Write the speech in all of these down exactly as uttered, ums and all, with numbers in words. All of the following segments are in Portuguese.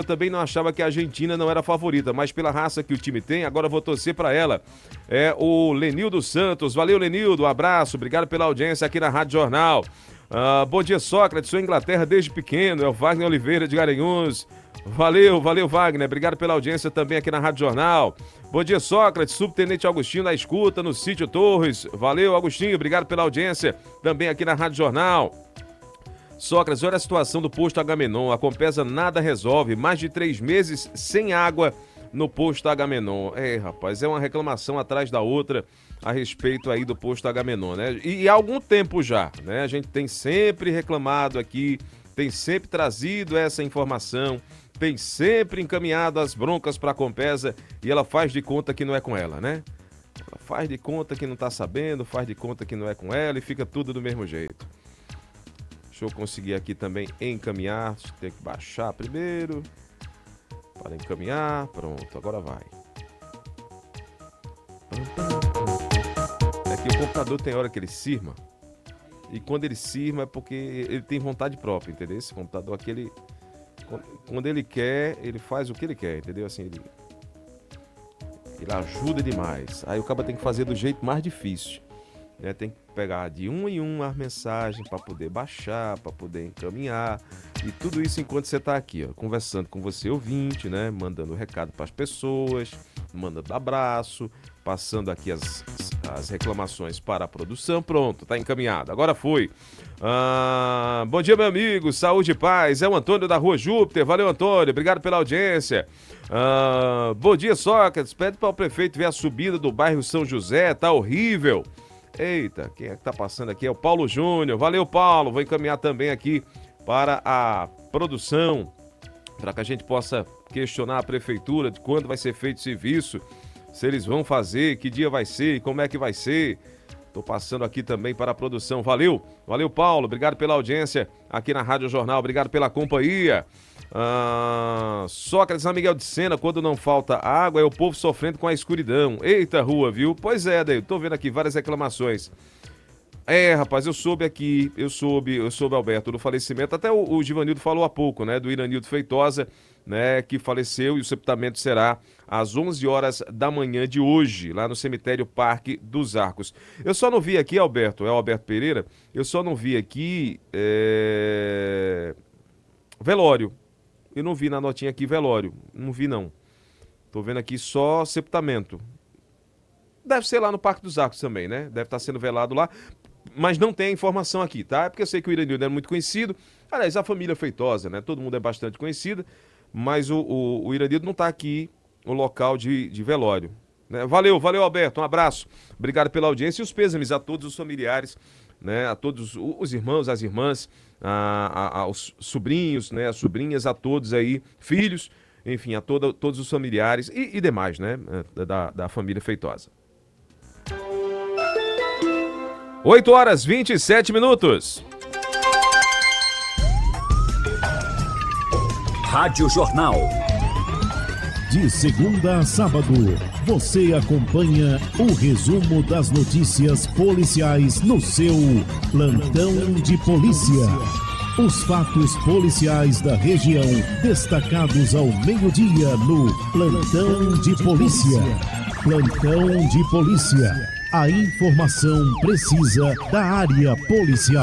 também não achava que a Argentina não era favorita, mas pela raça que o time tem, agora vou torcer para ela. É o Lenildo Santos. Valeu, Lenildo, um abraço, obrigado pela audiência aqui na Rádio Jornal. Uh, bom dia, Sócrates, sou Inglaterra desde pequeno, é o Wagner Oliveira de Garanhuns. Valeu, valeu, Wagner, obrigado pela audiência também aqui na Rádio Jornal. Bom dia, Sócrates, subtenente Agostinho da escuta no Sítio Torres. Valeu, Agostinho, obrigado pela audiência também aqui na Rádio Jornal. Sócrates, olha a situação do posto Agamenon, a Compesa nada resolve, mais de três meses sem água no posto Agamenon. É, rapaz, é uma reclamação atrás da outra a respeito aí do posto Agamenon, né? E, e há algum tempo já, né? A gente tem sempre reclamado aqui, tem sempre trazido essa informação, tem sempre encaminhado as broncas para a Compesa e ela faz de conta que não é com ela, né? Ela faz de conta que não tá sabendo, faz de conta que não é com ela e fica tudo do mesmo jeito. Deixa eu conseguir aqui também encaminhar, tem que baixar primeiro, para encaminhar, pronto, agora vai. É que o computador tem hora que ele cisma, e quando ele cisma é porque ele tem vontade própria, entendeu? Esse computador aqui, ele, quando ele quer, ele faz o que ele quer, entendeu? Assim, ele, ele ajuda demais, aí o cara tem que fazer do jeito mais difícil. Né, tem que pegar de um em um as mensagens para poder baixar, para poder encaminhar e tudo isso enquanto você está aqui, ó, conversando com você ouvinte, né, mandando recado para as pessoas, mandando abraço, passando aqui as, as reclamações para a produção. Pronto, tá encaminhado, agora foi. Ah, bom dia, meu amigo, saúde e paz, é o Antônio da Rua Júpiter. Valeu, Antônio, obrigado pela audiência. Ah, bom dia, Sócrates, pede para o prefeito ver a subida do bairro São José, tá horrível. Eita, quem é que tá passando aqui? É o Paulo Júnior. Valeu, Paulo. Vou encaminhar também aqui para a produção, para que a gente possa questionar a prefeitura de quando vai ser feito o serviço, se eles vão fazer, que dia vai ser e como é que vai ser. Tô passando aqui também para a produção. Valeu, valeu, Paulo. Obrigado pela audiência aqui na Rádio Jornal. Obrigado pela companhia. Ah, Sócrates, São Miguel de Sena, quando não falta água, é o povo sofrendo com a escuridão. Eita, rua, viu? Pois é, daí, tô vendo aqui várias reclamações. É, rapaz, eu soube aqui, eu soube, eu soube, Alberto, do falecimento, até o, o Givanildo falou há pouco, né, do Iranildo Feitosa, né, que faleceu e o sepultamento será às onze horas da manhã de hoje, lá no cemitério Parque dos Arcos. Eu só não vi aqui, Alberto, é o Alberto Pereira, eu só não vi aqui, é... velório. Eu não vi na notinha aqui velório, não vi não. Tô vendo aqui só sepultamento. Deve ser lá no Parque dos Arcos também, né? Deve estar sendo velado lá, mas não tem a informação aqui, tá? É porque eu sei que o Iranildo é muito conhecido. Aliás, a família Feitosa, né? Todo mundo é bastante conhecida, mas o, o, o Iranildo não tá aqui, o local de, de velório. Né? Valeu, valeu, Alberto, um abraço. Obrigado pela audiência e os pêsames a todos os familiares, né? A todos os irmãos, as irmãs, a, a, aos sobrinhos, né? As sobrinhas, a todos aí, filhos, enfim, a toda, todos os familiares e, e demais, né? Da, da família Feitosa. oito horas e vinte e sete minutos. Rádio Jornal. De segunda a sábado, você acompanha o resumo das notícias policiais no seu Plantão de Polícia. Os fatos policiais da região destacados ao meio-dia no Plantão de Polícia. Plantão de Polícia. A informação precisa da área policial.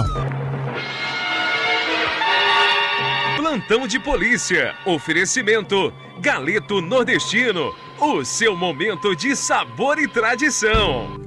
Plantão de Polícia. Oferecimento Galeto Nordestino. O seu momento de sabor e tradição.